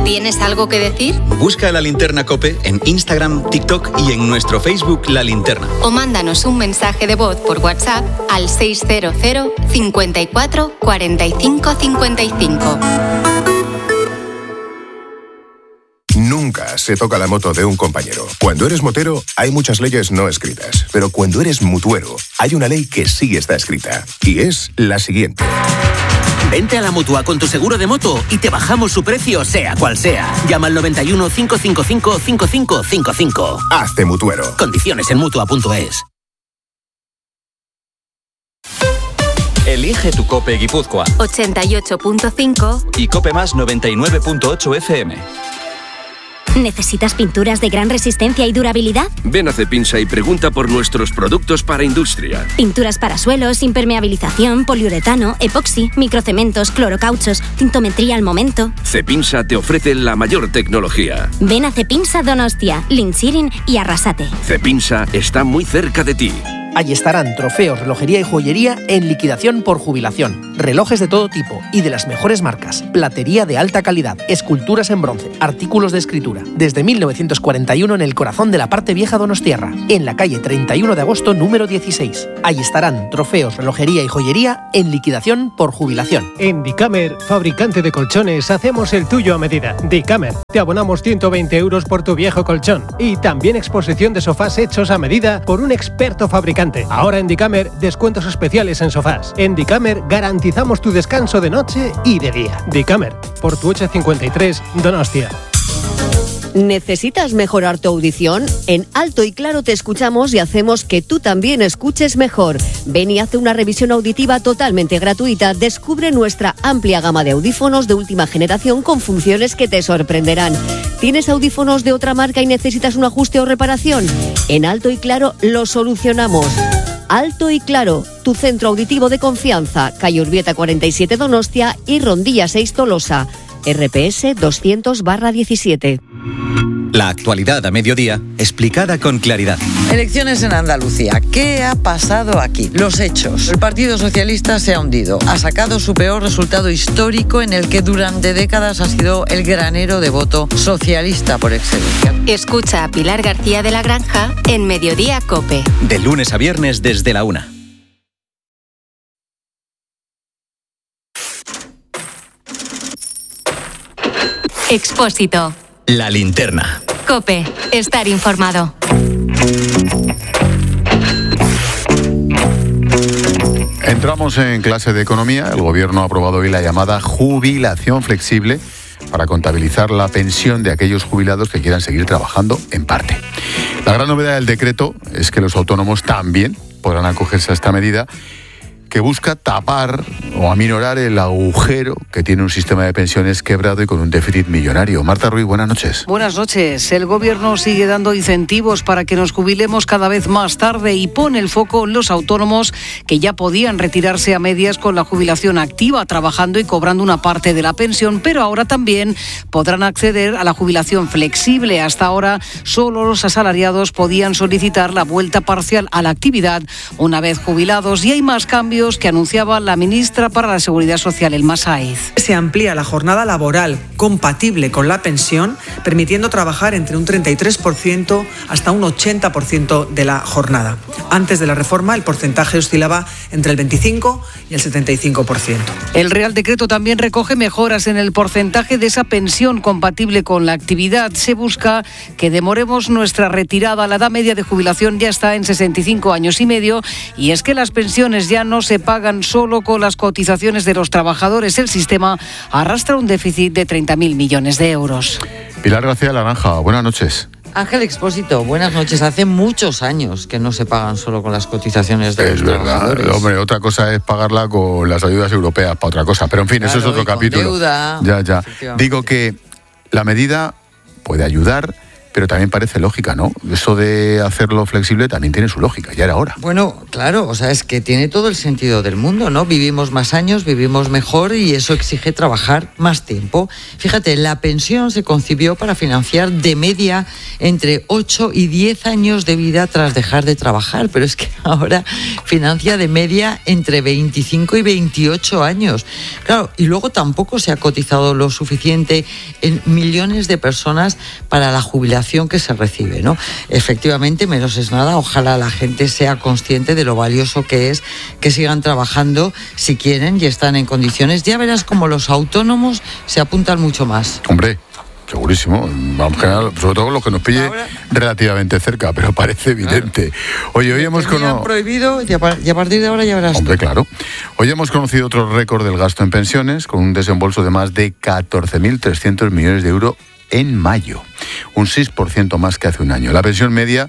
¿Tienes algo que decir? Busca La Linterna COPE en Instagram, TikTok y en nuestro Facebook La Linterna. O mándanos un mensaje de voz por WhatsApp al 600 54 45 55. Nunca se toca la moto de un compañero. Cuando eres motero, hay muchas leyes no escritas. Pero cuando eres mutuero, hay una ley que sí está escrita. Y es la siguiente. Vente a la Mutua con tu seguro de moto y te bajamos su precio, sea cual sea. Llama al 91 555 5555. Hazte mutuero. Condiciones en Mutua.es. Elige tu COPE Guipúzcoa 88.5 y COPE Más 99.8 FM. ¿Necesitas pinturas de gran resistencia y durabilidad? Ven a Cepinsa y pregunta por nuestros productos para industria. Pinturas para suelos, impermeabilización, poliuretano, epoxi, microcementos, clorocauchos, tintometría al momento. Cepinsa te ofrece la mayor tecnología. Ven a Cepinsa Donostia, Linchirin y Arrasate. Cepinsa está muy cerca de ti. Allí estarán trofeos, relojería y joyería en liquidación por jubilación. Relojes de todo tipo y de las mejores marcas. Platería de alta calidad, esculturas en bronce, artículos de escritura. Desde 1941 en el corazón de la parte vieja donostiarra, en la calle 31 de agosto número 16. Allí estarán trofeos, relojería y joyería en liquidación por jubilación. En Dicamer, fabricante de colchones, hacemos el tuyo a medida. Dicamer, te abonamos 120 euros por tu viejo colchón. Y también exposición de sofás hechos a medida por un experto fabricante. Ahora en Dicamer, descuentos especiales en sofás. En Dicamer garantizamos tu descanso de noche y de día. Dicamer, Portuocha 53, Donostia. ¿Necesitas mejorar tu audición? En Alto y Claro te escuchamos y hacemos que tú también escuches mejor. Ven y haz una revisión auditiva totalmente gratuita. Descubre nuestra amplia gama de audífonos de última generación con funciones que te sorprenderán. ¿Tienes audífonos de otra marca y necesitas un ajuste o reparación? En Alto y Claro lo solucionamos. Alto y Claro, tu centro auditivo de confianza. Calle Urbieta 47 Donostia y Rondilla 6 Tolosa. RPS 200/17. La actualidad a mediodía, explicada con claridad. Elecciones en Andalucía. ¿Qué ha pasado aquí? Los hechos. El Partido Socialista se ha hundido. Ha sacado su peor resultado histórico en el que durante décadas ha sido el granero de voto socialista por excelencia. Escucha a Pilar García de la Granja en Mediodía COPE. De lunes a viernes desde la 1. Expósito. La Linterna. COPE. Estar informado. Entramos en clase de economía. El gobierno ha aprobado hoy la llamada jubilación flexible para contabilizar la pensión de aquellos jubilados que quieran seguir trabajando en parte. La gran novedad del decreto es que los autónomos también podrán acogerse a esta medida, que busca tapar o aminorar el agujero que tiene un sistema de pensiones quebrado y con un déficit millonario. Marta Ruiz, buenas noches. Buenas noches. El gobierno sigue dando incentivos para que nos jubilemos cada vez más tarde y pone el foco en los autónomos que ya podían retirarse a medias con la jubilación activa, trabajando y cobrando una parte de la pensión, pero ahora también podrán acceder a la jubilación flexible. Hasta ahora solo los asalariados podían solicitar la vuelta parcial a la actividad una vez jubilados, y hay más cambios que anunciaba la ministra para la Seguridad Social, Elma Sáez. Se amplía la jornada laboral compatible con la pensión, permitiendo trabajar entre un 33% hasta un 80% de la jornada. Antes de la reforma, el porcentaje oscilaba entre el 25 y el 75%. El Real Decreto también recoge mejoras en el porcentaje de esa pensión compatible con la actividad. Se busca que demoremos nuestra retirada. La edad media de jubilación ya está en 65 años y medio, y es que las pensiones ya no se pagan solo con las cotizaciones de los trabajadores. El sistema arrastra un déficit de 30.000 millones de euros. Pilar García de la Granja, buenas noches. Ángel Expósito, buenas noches. Hace muchos años que no se pagan solo con las cotizaciones de los trabajadores. Hombre, otra cosa es pagarla con las ayudas europeas para otra cosa. Pero en fin, claro, eso es otro capítulo. Deuda. Ya. Digo que la medida puede ayudar pero también parece lógica, ¿no? Eso de hacerlo flexible también tiene su lógica, ya era hora. Bueno, claro, o sea, es que tiene todo el sentido del mundo, ¿no? Vivimos más años, vivimos mejor y eso exige trabajar más tiempo. Fíjate, la pensión se concibió para financiar de media entre 8 y 10 años de vida tras dejar de trabajar, pero es que ahora financia de media entre 25 y 28 años. Claro, y luego tampoco se ha cotizado lo suficiente en millones de personas para la jubilación que se recibe, ¿no? Efectivamente, menos es nada, ojalá la gente sea consciente de lo valioso que es que sigan trabajando si quieren y están en condiciones. Ya verás como los autónomos se apuntan mucho más. Hombre, segurísimo, sobre todo lo que nos pille relativamente cerca, pero parece evidente. Oye, hoy hemos prohibido y a partir de ahora ya verás. Hombre, claro. Hoy hemos conocido otro récord del gasto en pensiones, con un desembolso de más de 14.300 millones de euros en mayo, un 6% más que hace un año. La pensión media,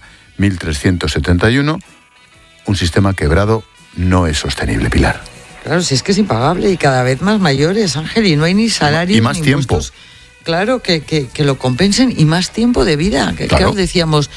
1.371, un sistema quebrado no es sostenible, Pilar. Claro, si es que es impagable y cada vez más mayores, Ángel, y no hay ni salario y más ni tiempo. Impuestos. Claro, que lo compensen y más tiempo de vida. Claro, decíamos,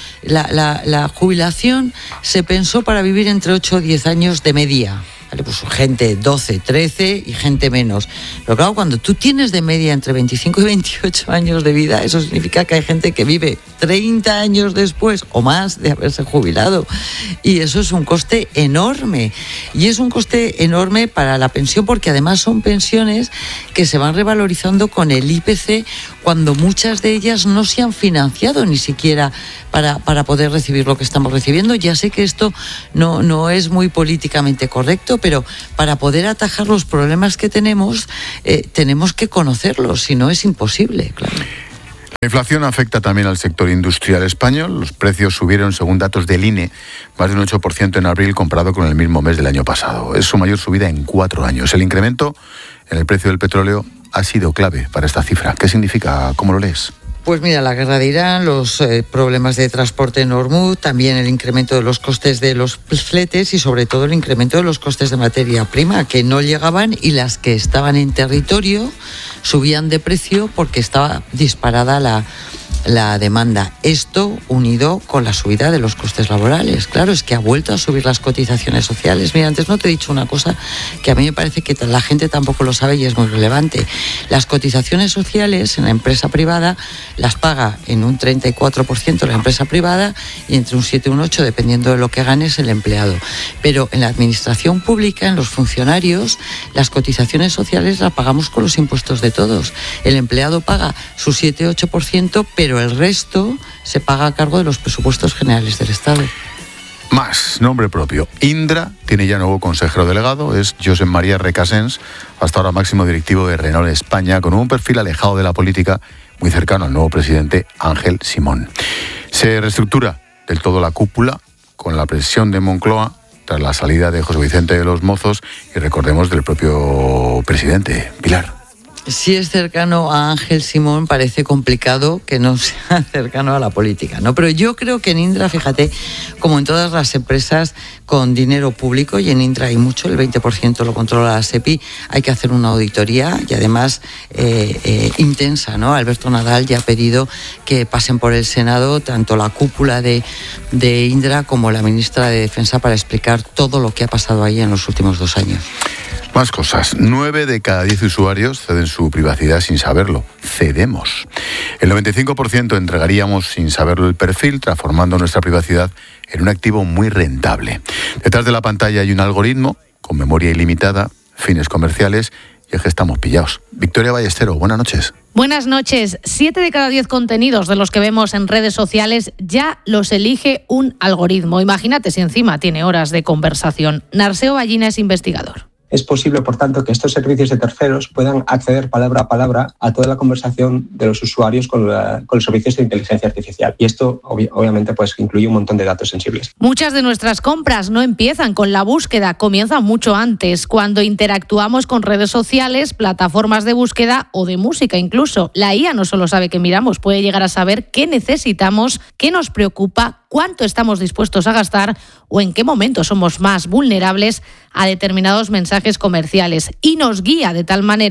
la jubilación se pensó para vivir entre 8 o 10 años de media. Vale, pues gente 12, 13 y gente menos. Pero claro, cuando tú tienes de media entre 25 y 28 años de vida, eso significa que hay gente que vive 30 años después o más de haberse jubilado. Y eso es un coste enorme. Y es un coste enorme para la pensión porque además son pensiones que se van revalorizando con el IPC cuando muchas de ellas no se han financiado ni siquiera para poder recibir lo que estamos recibiendo. Ya sé que esto no es muy políticamente correcto, pero para poder atajar los problemas que tenemos que conocerlos, si no es imposible, claro. La inflación afecta también al sector industrial español. Los precios subieron, según datos del INE, más de un 8% en abril comparado con el mismo mes del año pasado. Es su mayor subida en 4 años. El incremento en el precio del petróleo ha sido clave para esta cifra. ¿Qué significa? ¿Cómo lo lees? Pues mira, la guerra de Irán, los problemas de transporte en Hormuz, también el incremento de los costes de los fletes y sobre todo el incremento de los costes de materia prima que no llegaban y las que estaban en territorio subían de precio porque estaba disparada la demanda. Esto unido con la subida de los costes laborales. Claro, es que ha vuelto a subir las cotizaciones sociales. Mira, antes no te he dicho una cosa que a mí me parece que la gente tampoco lo sabe y es muy relevante. Las cotizaciones sociales en la empresa privada las paga en un 34% la empresa privada y entre un 7 y un 8 dependiendo de lo que ganes el empleado. Pero en la administración pública, en los funcionarios, las cotizaciones sociales las pagamos con los impuestos de todos. El empleado paga su 7-8%, pero el resto se paga a cargo de los presupuestos generales del Estado. Más, nombre propio. Indra tiene ya nuevo consejero delegado, es Josep María Recasens, hasta ahora máximo directivo de Renault España, con un perfil alejado de la política, muy cercano al nuevo presidente Ángel Simón. Se reestructura del todo la cúpula, con la presión de Moncloa, tras la salida de José Vicente de los Mozos, y recordemos del propio presidente, Pilar. Si es cercano a Ángel Simón, parece complicado que no sea cercano a la política, ¿no? Pero yo creo que en Indra, fíjate, como en todas las empresas con dinero público, y en Indra hay mucho, el 20% lo controla la SEPI, hay que hacer una auditoría y además intensa, ¿no? Alberto Nadal ya ha pedido que pasen por el Senado tanto la cúpula de Indra como la ministra de Defensa para explicar todo lo que ha pasado ahí en los últimos 2 años. Más cosas. 9 de cada 10 usuarios ceden su privacidad sin saberlo. Cedemos. El 95% entregaríamos sin saberlo el perfil, transformando nuestra privacidad en un activo muy rentable. Detrás de la pantalla hay un algoritmo con memoria ilimitada, fines comerciales, y es que estamos pillados. Victoria Ballestero, buenas noches. Buenas noches. 7 de cada 10 contenidos de los que vemos en redes sociales ya los elige un algoritmo. Imagínate si encima tiene horas de conversación. Narseo Ballina es investigador. Es posible, por tanto, que estos servicios de terceros puedan acceder palabra a palabra a toda la conversación de los usuarios con los servicios de inteligencia artificial. Y esto, obviamente, pues incluye un montón de datos sensibles. Muchas de nuestras compras no empiezan con la búsqueda, comienzan mucho antes, cuando interactuamos con redes sociales, plataformas de búsqueda o de música incluso. La IA no solo sabe qué miramos, puede llegar a saber qué necesitamos, qué nos preocupa, cuánto estamos dispuestos a gastar o en qué momento somos más vulnerables a determinados mensajes comerciales, y nos guía de tal manera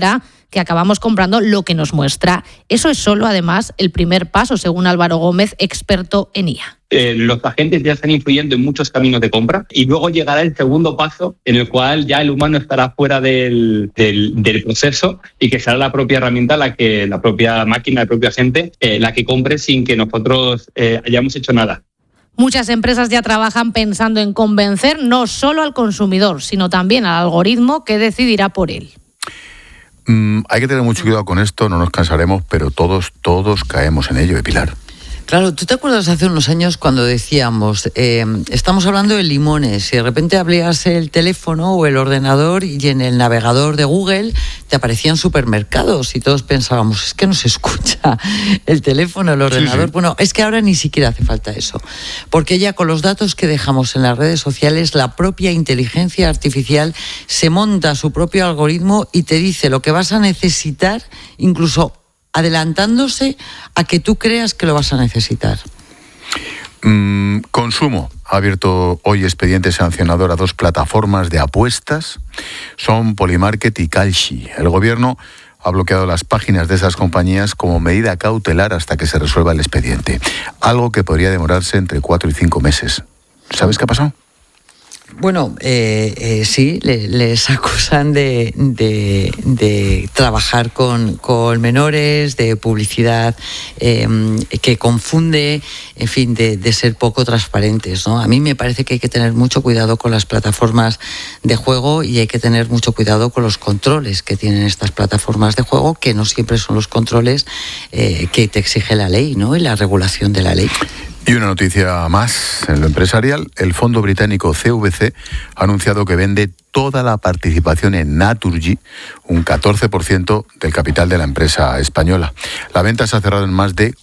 que acabamos comprando lo que nos muestra. Eso es solo, además, el primer paso, según Álvaro Gómez, experto en IA. Los agentes ya están influyendo en muchos caminos de compra y luego llegará el segundo paso en el cual ya el humano estará fuera del proceso y que será la propia herramienta, la propia máquina, el propio agente, la que compre sin que nosotros hayamos hecho nada. Muchas empresas ya trabajan pensando en convencer no solo al consumidor, sino también al algoritmo que decidirá por él. Hay que tener mucho cuidado con esto, no nos cansaremos, pero todos caemos en ello, Pilar. Claro, ¿tú te acuerdas hace unos años cuando decíamos, estamos hablando de limones, y de repente abrías el teléfono o el ordenador y en el navegador de Google te aparecían supermercados y todos pensábamos, es que no se escucha el teléfono, el ordenador? Sí. Bueno, es que ahora ni siquiera hace falta eso, porque ya con los datos que dejamos en las redes sociales, la propia inteligencia artificial se monta su propio algoritmo y te dice lo que vas a necesitar, incluso adelantándose a que tú creas que lo vas a necesitar. Consumo ha abierto hoy expediente sancionador a 2 plataformas de apuestas. Son Polymarket y Kalshi. El gobierno ha bloqueado las páginas de esas compañías como medida cautelar hasta que se resuelva el expediente. Algo que podría demorarse entre 4 y 5 meses. ¿Sabes qué ha pasado? Bueno, sí, les acusan de trabajar con menores, de publicidad que confunde, en fin, de ser poco transparentes, ¿no? A mí me parece que hay que tener mucho cuidado con las plataformas de juego y hay que tener mucho cuidado con los controles que tienen estas plataformas de juego, que no siempre son los controles que te exige la ley, ¿no? Y la regulación de la ley. Y una noticia más en lo empresarial. El fondo británico CVC ha anunciado que vende toda la participación en Naturgy, un 14% del capital de la empresa española. La venta se ha cerrado en más de